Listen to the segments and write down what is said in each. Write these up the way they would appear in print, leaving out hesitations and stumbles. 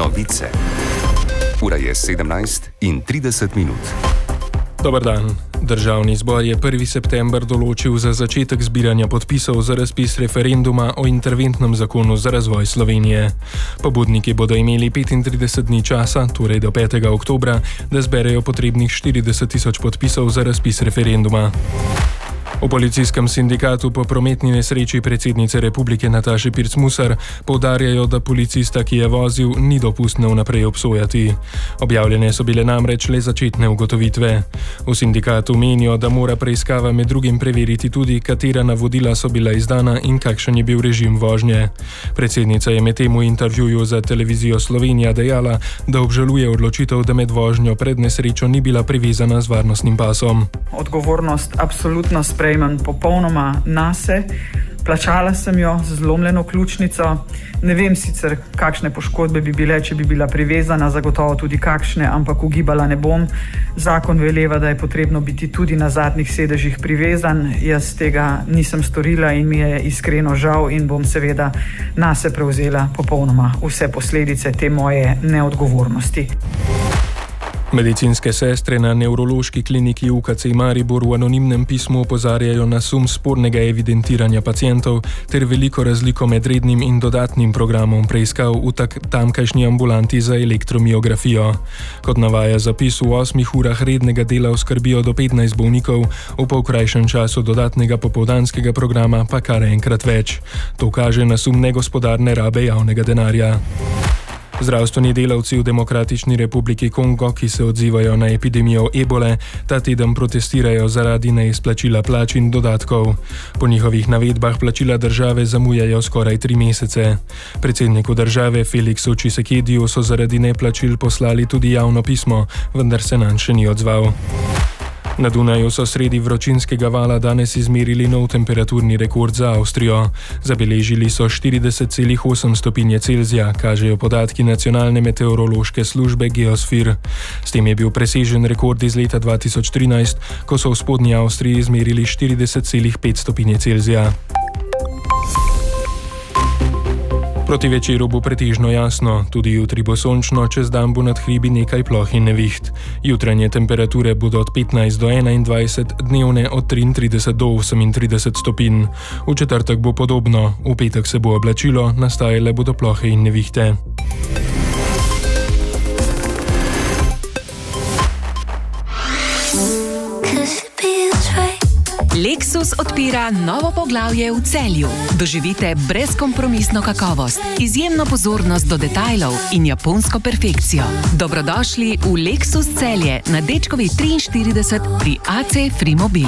Novice. Ura je 17:30. Dobar dan. Državni zbor je 1. september določil za začetek zbiranja podpisov za razpis referenduma o interventnem zakonu za razvoj Slovenije. Pobudniki bodo imeli 35 dni časa, torej do 5. oktobra, da zberejo potrebnih 40 tisoč podpisov za razpis referenduma. V policijskem sindikatu po prometni nesreči predsednice republike Nataše Pirc Musar poudarjajo, da policista, ki je vozil, ni dopustno vnaprej obsojati. Objavljene so bile namreč le začetne ugotovitve. V sindikatu menijo, da mora preiskava med drugim preveriti tudi, katera navodila so bila izdana in kakšen je bil režim vožnje. Predsednica je medtem v intervjuju za televizijo Slovenija dejala, da obžaluje odločitev, da med vožnjo pred nesrečo ni bila privezana z varnostnim pasom. Odgovornost absolutno sprejemam popolnoma nase. Plačala sem jo z zlomljeno ključnico. Ne vem sicer, kakšne poškodbe bi bile, če bi bila privezana, zagotovo tudi kakšne, ampak ugibala ne bom. Zakon veleva, da je potrebno biti tudi na zadnjih sedežih privezan. Jaz tega nisem storila in mi je iskreno žal in bom seveda nase prevzela popolnoma vse posledice te moje neodgovornosti. Medicinske sestre na nevrološki kliniki UKC Maribor v anonimnem pismu opozarjajo na sum spornega evidentiranja pacientov ter veliko razliko med rednim in dodatnim programom preiskav v tamkajšnji ambulanti za elektromiografijo. Kot navaja zapis, v 8 urah rednega dela oskrbijo do 15 bolnikov, v polkrajšem času dodatnega popoldanskega programa pa kar enkrat več. To kaže na sum negospodarne rabe javnega denarja. Zdravstveni delavci v Demokratični republiki Kongo, ki se odzivajo na epidemijo ebole, ta teden protestirajo zaradi neizplačila plač in dodatkov. Po njihovih navedbah plačila države zamujajo skoraj 3 mesece. Predsedniku države Felixu Tshisekidiju so zaradi neplačil poslali tudi javno pismo, vendar se nanj še ni odzval. Na Dunaju so sredi vročinskega vala danes izmerili nov temperaturni rekord za Avstrijo. Zabeležili so 40,8 stopinje Celzija, kažejo podatki Nacionalne meteorološke službe Geosfir. S tem je bil presežen rekord iz leta 2013, ko so v spodnji Avstriji izmerili 40,5 stopinje Celzija. Proti večeru bo pretežno jasno, tudi jutri bo sončno, čez dan bo nad hribi nekaj ploh in neviht. Jutranje temperature bodo od 15 do 21, dnevne od 33 do 38 stopinj. V četrtek bo podobno, v petek se bo oblačilo, nastajale bodo plohe in nevihte. Lexus odpira novo poglavje v Celju. Doživite brezkompromisno kakovost, izjemno pozornost do detajlov in japonsko perfekcijo. Dobrodošli v Lexus Celje na Dečkovi 43 pri AC Frimobil.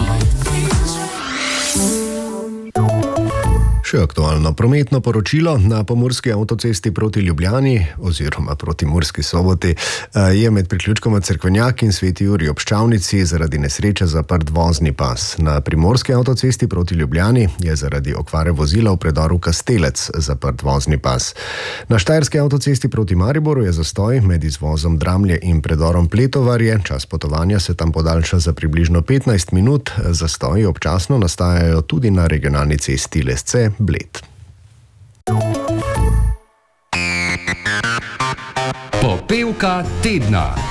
Še aktualno prometno poročilo. Na pomurski avtocesti proti Ljubljani oziroma proti Murski Soboti je med priključkoma Cerkvenjak in Sveti Jurij ob Ščavnici zaradi nesreče zaprt vozni pas. Na primorski avtocesti proti Ljubljani je zaradi okvare vozila v predoru Kastelec zaprt vozni pas. Na štajerski avtocesti proti Mariboru je zastoj med izvozom Dramlje in predorom Pletovarje. Čas potovanja se tam podaljša za približno 15 minut. Zastoji občasno nastajajo tudi na regionalni cesti Lesce Bled. Popevka tedna.